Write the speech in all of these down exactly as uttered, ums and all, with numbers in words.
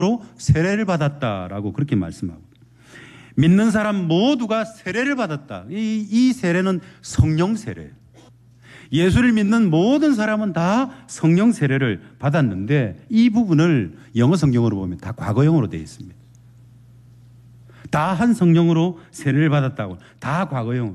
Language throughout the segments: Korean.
세례를 받았다라고 그렇게 말씀하고, 믿는 사람 모두가 세례를 받았다. 이, 이 세례는 성령 세례예요. 예수를 믿는 모든 사람은 다 성령 세례를 받았는데, 이 부분을 영어 성경으로 보면 다 과거형으로 되어 있습니다. 다 한 성령으로 세례를 받았다고, 다 과거형으로.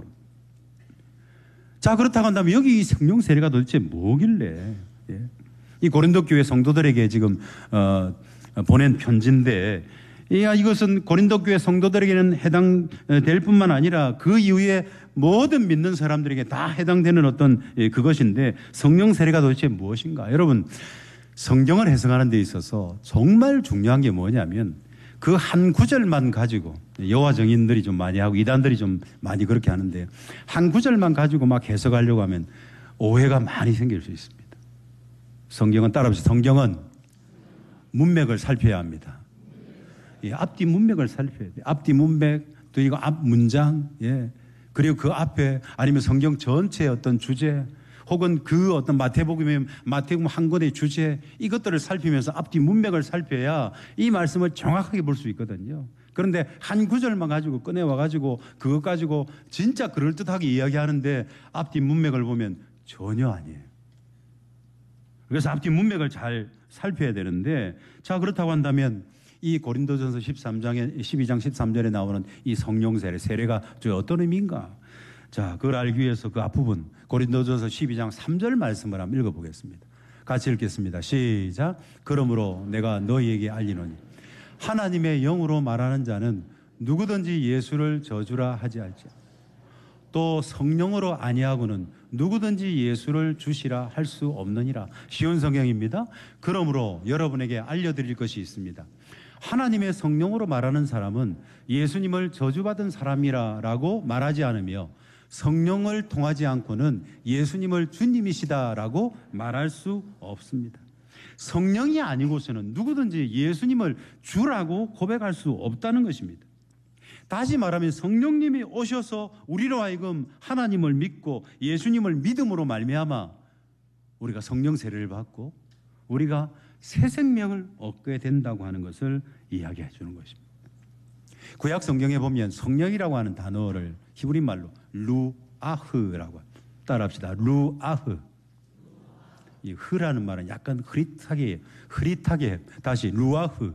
자, 그렇다고 한다면 여기 이 성령 세례가 도대체 뭐길래, 예. 이 고린도 교회 성도들에게 지금 어, 보낸 편지인데, 이것은 고린도 교회 성도들에게는 해당될 뿐만 아니라 그 이후에 모든 믿는 사람들에게 다 해당되는 어떤 그것인데, 성령 세례가 도대체 무엇인가? 여러분, 성경을 해석하는 데 있어서 정말 중요한 게 뭐냐면, 그 한 구절만 가지고, 여호와 정인들이 좀 많이 하고 이단들이 좀 많이 그렇게 하는데, 한 구절만 가지고 막 해석하려고 하면 오해가 많이 생길 수 있습니다. 성경은, 따라합시다. 성경은 문맥을 살펴야 합니다. 예, 앞뒤 문맥을 살펴야 돼요. 앞뒤 문맥, 또 이거 앞 문장, 예. 그리고 그 앞에 아니면 성경 전체의 어떤 주제, 혹은 그 어떤 마태복음이면 마태복음 한 권의 주제, 이것들을 살피면서 앞뒤 문맥을 살펴야 이 말씀을 정확하게 볼 수 있거든요. 그런데 한 구절만 가지고 꺼내와 가지고 그것 가지고 진짜 그럴듯하게 이야기하는데 앞뒤 문맥을 보면 전혀 아니에요. 그래서 앞뒤 문맥을 잘 살펴야 되는데, 자, 그렇다고 한다면 이 고린도전서 십삼 장에 십이 장 십삼 절에 나오는 이 성령 세례, 세례가 저 어떤 의미인가? 자, 그걸 알기 위해서 그 앞부분 고린도전서 십이 장 삼 절 말씀을 한번 읽어보겠습니다. 같이 읽겠습니다. 시작. 그러므로 내가 너희에게 알리노니 하나님의 영으로 말하는 자는 누구든지 예수를 저주라 하지 않지, 또 성령으로 아니하고는 누구든지 예수를 주시라 할 수 없느니라. 쉬운 성경입니다. 그러므로 여러분에게 알려드릴 것이 있습니다. 하나님의 성령으로 말하는 사람은 예수님을 저주받은 사람이라고 말하지 않으며, 성령을 통하지 않고는 예수님을 주님이시다라고 말할 수 없습니다. 성령이 아니고서는 누구든지 예수님을 주라고 고백할 수 없다는 것입니다. 다시 말하면 성령님이 오셔서 우리로 하여금 하나님을 믿고 예수님을 믿음으로 말미암아 우리가 성령 세례를 받고 우리가 새 생명을 얻게 된다고 하는 것을 이야기해 주는 것입니다. 구약 성경에 보면 성령이라고 하는 단어를 히브리 말로 루아흐라고, 따라합시다. 루아흐. 이 흐라는 말은 약간 흐릿하게, 흐릿하게, 다시 루아흐.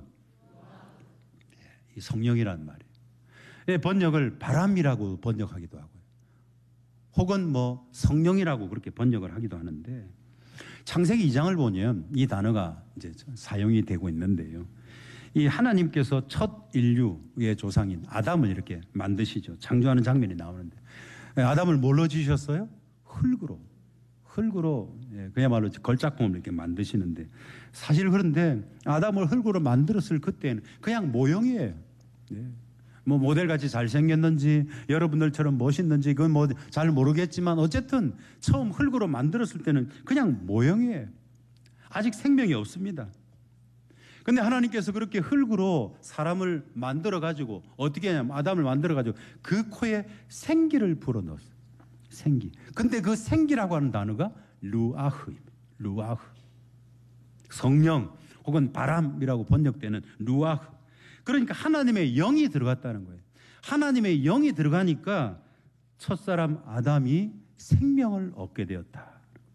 이 성령이라는 말이에요. 번역을 바람이라고 번역하기도 하고요, 혹은 뭐 성령이라고 그렇게 번역을 하기도 하는데, 창세기 이 장을 보면 이 단어가 이제 사용이 되고 있는데요, 이 하나님께서 첫 인류의 조상인 아담을 이렇게 만드시죠. 창조하는 장면이 나오는데, 아담을 뭘로 지으셨어요? 흙으로. 흙으로, 그야말로 걸작품을 이렇게 만드시는데, 사실 그런데 아담을 흙으로 만들었을 그때는 그냥 모형이에요. 뭐 모델같이 잘생겼는지 여러분들처럼 멋있는지 그건 뭐 잘 모르겠지만, 어쨌든 처음 흙으로 만들었을 때는 그냥 모형이에요. 아직 생명이 없습니다. 근데 하나님께서 그렇게 흙으로 사람을 만들어 가지고 어떻게 하냐면, 아담을 만들어 가지고 그 코에 생기를 불어 넣었어요. 생기. 근데 그 생기라고 하는 단어가 루아흐입니다. 루아흐. 성령 혹은 바람이라고 번역되는 루아흐. 그러니까 하나님의 영이 들어갔다는 거예요. 하나님의 영이 들어가니까 첫사람 아담이 생명을 얻게 되었다.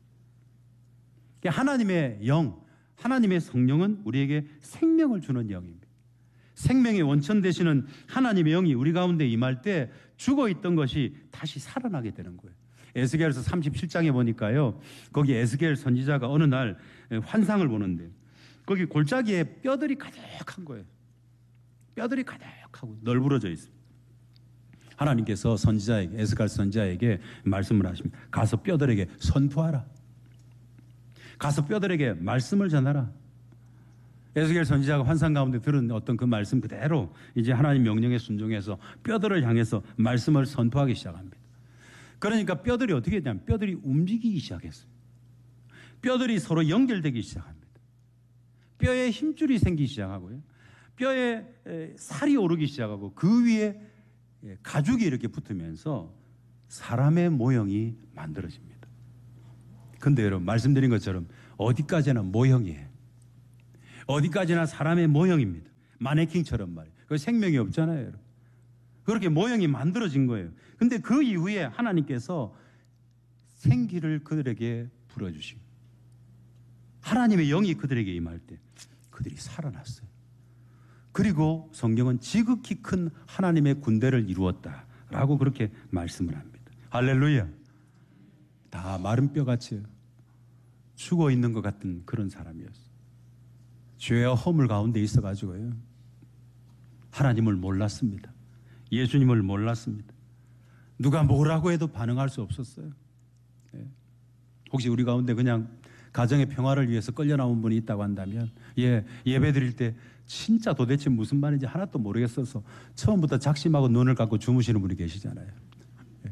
하나님의 영, 하나님의 성령은 우리에게 생명을 주는 영입니다. 생명의 원천 되시는 하나님의 영이 우리 가운데 임할 때 죽어있던 것이 다시 살아나게 되는 거예요. 에스겔서 삼십칠 장에 보니까요, 거기 에스겔 선지자가 어느 날 환상을 보는데, 거기 골짜기에 뼈들이 가득한 거예요. 뼈들이 가득하고 널브러져 있습니다. 하나님께서 선지자에게, 에스겔 선지자에게 말씀을 하십니다. 가서 뼈들에게 선포하라. 가서 뼈들에게 말씀을 전하라. 에스겔 선지자가 환상 가운데 들은 어떤 그 말씀 그대로 이제 하나님 명령에 순종해서 뼈들을 향해서 말씀을 선포하기 시작합니다. 그러니까 뼈들이 어떻게 되냐면, 뼈들이 움직이기 시작했습니다. 뼈들이 서로 연결되기 시작합니다. 뼈에 힘줄이 생기기 시작하고요, 뼈에 살이 오르기 시작하고 그 위에 가죽이 이렇게 붙으면서 사람의 모형이 만들어집니다. 근데 여러분, 말씀드린 것처럼 어디까지나 모형이에요. 어디까지나 사람의 모형입니다. 마네킹처럼 말이에요. 그 생명이 없잖아요, 여러분. 그렇게 모형이 만들어진 거예요. 근데 그 이후에 하나님께서 생기를 그들에게 불어주시고 하나님의 영이 그들에게 임할 때 그들이 살아났어요. 그리고 성경은 지극히 큰 하나님의 군대를 이루었다라고 그렇게 말씀을 합니다. 할렐루야. 다 마른 뼈같이 죽어 있는 것 같은 그런 사람이었어요. 죄와 허물 가운데 있어가지고요. 하나님을 몰랐습니다. 예수님을 몰랐습니다. 누가 뭐라고 해도 반응할 수 없었어요. 예. 혹시 우리 가운데 그냥 가정의 평화를 위해서 끌려 나온 분이 있다고 한다면, 예, 예배 드릴 때 진짜 도대체 무슨 말인지 하나도 모르겠어서 처음부터 작심하고 눈을 감고 주무시는 분이 계시잖아요. 예.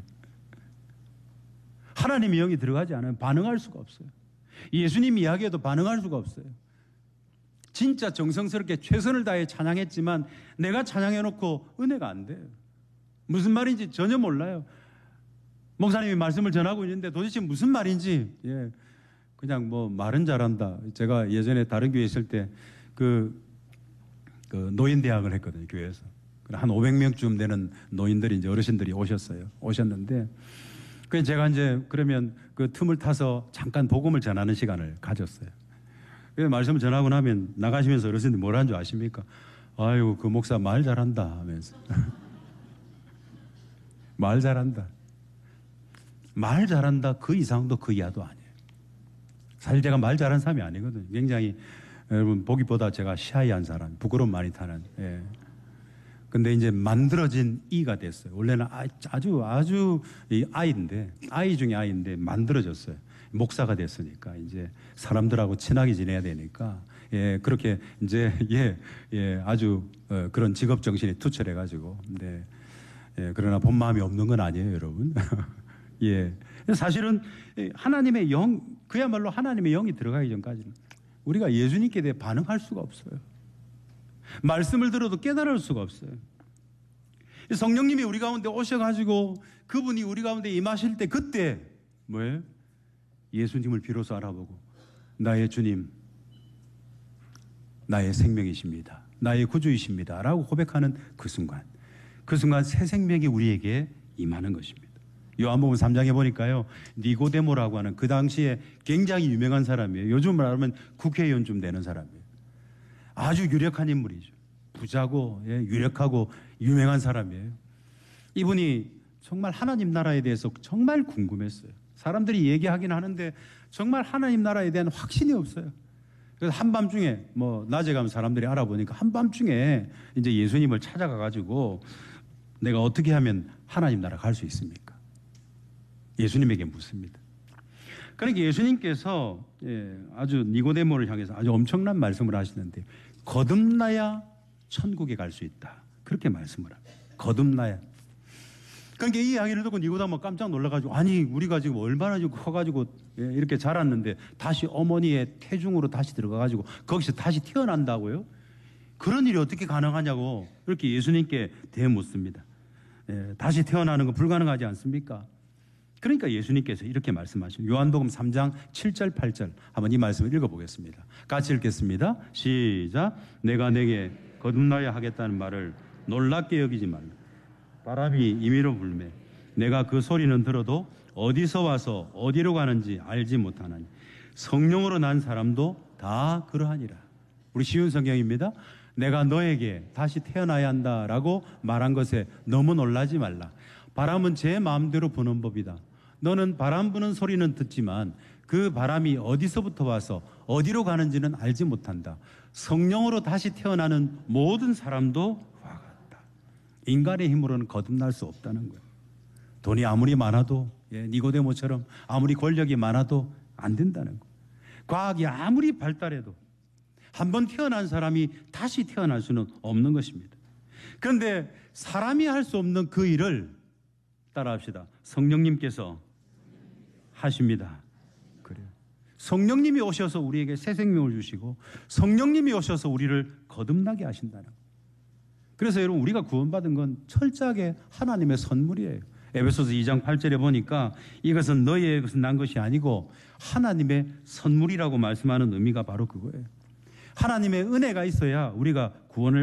하나님의 영이 들어가지 않으면 반응할 수가 없어요. 예수님 이야기에도 반응할 수가 없어요. 진짜 정성스럽게 최선을 다해 찬양했지만 내가 찬양해놓고 은혜가 안 돼요. 무슨 말인지 전혀 몰라요. 목사님이 말씀을 전하고 있는데 도대체 무슨 말인지, 예, 그냥 뭐 말은 잘한다. 제가 예전에 다른 교회 있을 때 그, 그 노인대학을 했거든요, 교회에서. 한 오백 명쯤 되는 노인들이 이제 어르신들이 오셨어요. 오셨는데, 그래서 제가 이제 그러면 그 틈을 타서 잠깐 복음을 전하는 시간을 가졌어요. 그래서 말씀을 전하고 나면 나가시면서 어르신들이 뭐라는 줄 아십니까? 아유, 그 목사 말 잘한다 하면서. 말 잘한다. 말 잘한다 그 이상도 그 이하도 아니에요. 사실 제가 말 잘하는 사람이 아니거든요. 굉장히 여러분 보기보다 제가 샤이한 사람, 부끄러움 많이 타는. 예. 근데 이제 만들어진 이가 됐어요. 원래는 아주 아주 아이인데, 아이 중에 아이인데 만들어졌어요. 목사가 됐으니까 이제 사람들하고 친하게 지내야 되니까, 예, 그렇게 이제 예, 예, 아주 어, 그런 직업 정신이 투철해가지고, 근데 예, 그러나 본 마음이 없는 건 아니에요, 여러분. 예, 사실은 하나님의 영, 그야말로 하나님의 영이 들어가기 전까지는 우리가 예수님께 대해 반응할 수가 없어요. 말씀을 들어도 깨달을 수가 없어요. 성령님이 우리 가운데 오셔가지고 그분이 우리 가운데 임하실 때 그때 뭐예요? 예수님을 비로소 알아보고 나의 주님, 나의 생명이십니다. 나의 구주이십니다. 라고 고백하는 그 순간, 그 순간 새 생명이 우리에게 임하는 것입니다. 요한복음 삼 장에 보니까요, 니고데모라고 하는 그 당시에 굉장히 유명한 사람이에요. 요즘 말하면 국회의원쯤 되는 사람이에요. 아주 유력한 인물이죠. 부자고, 예, 유력하고 유명한 사람이에요. 이분이 정말 하나님 나라에 대해서 정말 궁금했어요. 사람들이 얘기하긴 하는데 정말 하나님 나라에 대한 확신이 없어요. 그래서 한밤중에 뭐 낮에 가면 사람들이 알아보니까 한밤중에 이제 예수님을 찾아가가지고 내가 어떻게 하면 하나님 나라 갈 수 있습니까? 예수님에게 묻습니다. 그러니까 예수님께서 예, 아주 니고데모를 향해서 아주 엄청난 말씀을 하시는데 거듭나야 천국에 갈 수 있다. 그렇게 말씀을 합니다. 거듭나야. 그러니까 이 이야기를 듣고 니고데모가 깜짝 놀라가지고 아니 우리가 지금 얼마나 지금 커가지고 예, 이렇게 자랐는데 다시 어머니의 태중으로 다시 들어가가지고 거기서 다시 태어난다고요? 그런 일이 어떻게 가능하냐고 이렇게 예수님께 대묻습니다. 예, 다시 태어나는 거 불가능하지 않습니까? 그러니까 예수님께서 이렇게 말씀하시죠. 요한복음 삼 장 칠 절 팔 절 한번 이 말씀을 읽어보겠습니다. 같이 읽겠습니다. 시작. 내가 내게 거듭나야 하겠다는 말을 놀랍게 여기지 말라. 바람이 임의로 불매 내가 그 소리는 들어도 어디서 와서 어디로 가는지 알지 못하나니 성령으로 난 사람도 다 그러하니라. 우리 쉬운 성경입니다. 내가 너에게 다시 태어나야 한다라고 말한 것에 너무 놀라지 말라. 바람은 제 마음대로 부는 법이다. 너는 바람 부는 소리는 듣지만 그 바람이 어디서부터 와서 어디로 가는지는 알지 못한다. 성령으로 다시 태어나는 모든 사람도 와 같다. 인간의 힘으로는 거듭날 수 없다는 거예요. 돈이 아무리 많아도 예, 니고데모처럼 아무리 권력이 많아도 안 된다는 거예요. 과학이 아무리 발달해도 한번 태어난 사람이 다시 태어날 수는 없는 것입니다. 그런데 사람이 할 수 없는 그 일을 따라합시다. 성령님께서 하십니다. 그래요. 성령님이 오셔서 우리에게 새 생명을 주시고 성령님이 오셔서 우리를 거듭나게 하신다는 거예요. 그래서 여러분 우리가 구원받은 건 철저하게 하나님의 선물이에요. 에베소서 이 장 팔 절에 보니까 이것은 너희의 것은 난 것이 아니고 하나님의 선물이라고 말씀하는 의미가 바로 그거예요. 하나님의 은혜가 있어야 우리가 구원을